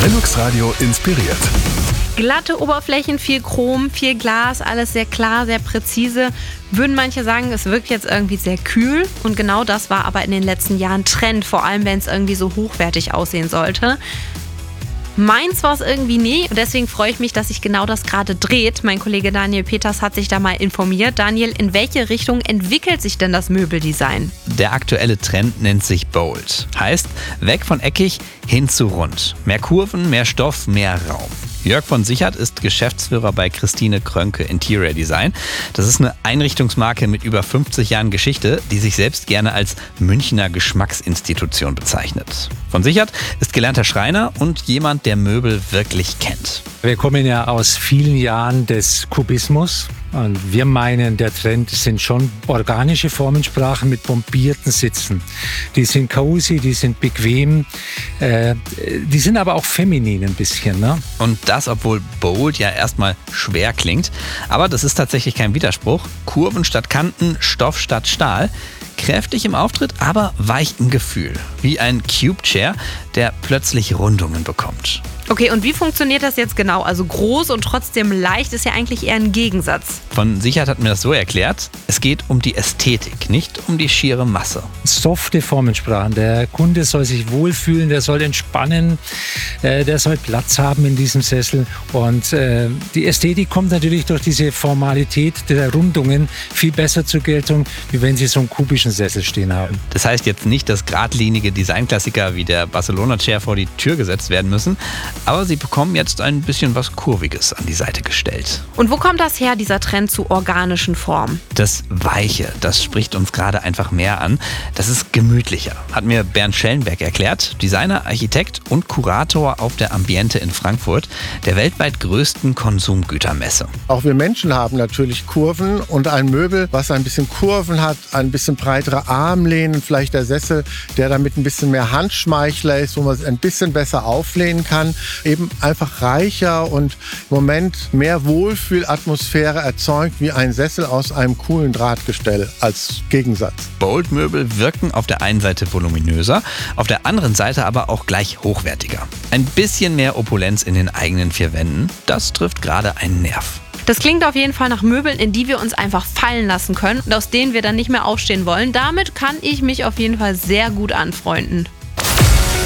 Linux Radio inspiriert. Glatte Oberflächen, viel Chrom, viel Glas, alles sehr klar, sehr präzise. Würden manche sagen, es wirkt jetzt irgendwie sehr kühl. Und genau das war aber in den letzten Jahren Trend, vor allem wenn es irgendwie so hochwertig aussehen sollte. Meins war es irgendwie nie und deswegen freue ich mich, dass sich genau das gerade dreht. Mein Kollege Daniel Peters hat sich da mal informiert. Daniel, in welche Richtung entwickelt sich denn das Möbeldesign? Der aktuelle Trend nennt sich Bold. Heißt, weg von eckig hin zu rund. Mehr Kurven, mehr Stoff, mehr Raum. Jörg von Sichert ist Geschäftsführer bei Christine Krönke Interior Design. Das ist eine Einrichtungsmarke mit über 50 Jahren Geschichte, die sich selbst gerne als Münchner Geschmacksinstitution bezeichnet. Von Sichert ist gelernter Schreiner und jemand, der Möbel wirklich kennt. Wir kommen ja aus vielen Jahren des Kubismus. Und wir meinen, der Trend sind schon organische Formensprachen mit bombierten Sitzen. Die sind cozy, die sind bequem, die sind aber auch feminin ein bisschen, ne? Und das, obwohl Bold ja erstmal schwer klingt. Aber das ist tatsächlich kein Widerspruch. Kurven statt Kanten, Stoff statt Stahl. Kräftig im Auftritt, aber weich im Gefühl. Wie ein Cube Chair, der plötzlich Rundungen bekommt. Okay, und wie funktioniert das jetzt genau? Also groß und trotzdem leicht ist ja eigentlich eher ein Gegensatz. Von Sichert hat mir das so erklärt, es geht um die Ästhetik, nicht um die schiere Masse. Softe Formensprachen. Der Kunde soll sich wohlfühlen, der soll entspannen, der soll Platz haben in diesem Sessel. Und die Ästhetik kommt natürlich durch diese Formalität der Rundungen viel besser zur Geltung, wie wenn Sie so einen kubischen Sessel stehen haben. Das heißt jetzt nicht, dass geradlinige Designklassiker wie der Barcelona Chair vor die Tür gesetzt werden müssen, aber sie bekommen jetzt ein bisschen was Kurviges an die Seite gestellt. Und wo kommt das her, dieser Trend zu organischen Formen? Das Weiche, das spricht uns gerade einfach mehr an. Das ist gemütlicher, hat mir Bernd Schellenberg erklärt, Designer, Architekt und Kurator auf der Ambiente in Frankfurt, der weltweit größten Konsumgütermesse. Auch wir Menschen haben natürlich Kurven und ein Möbel, was ein bisschen Kurven hat, ein bisschen breitere Armlehnen, vielleicht der Sessel, der damit ein bisschen mehr Handschmeichler ist, wo man es ein bisschen besser auflehnen kann, eben einfach reicher und im Moment mehr Wohlfühlatmosphäre erzeugt wie ein Sessel aus einem coolen Drahtgestell als Gegensatz. Bold-Möbel wirken auf der einen Seite voluminöser, auf der anderen Seite aber auch gleich hochwertiger. Ein bisschen mehr Opulenz in den eigenen vier Wänden, das trifft gerade einen Nerv. Das klingt auf jeden Fall nach Möbeln, in die wir uns einfach fallen lassen können und aus denen wir dann nicht mehr aufstehen wollen. Damit kann ich mich auf jeden Fall sehr gut anfreunden.